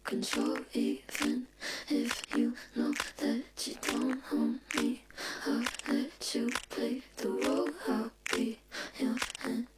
control, even if you know that you don't own me. I'll let you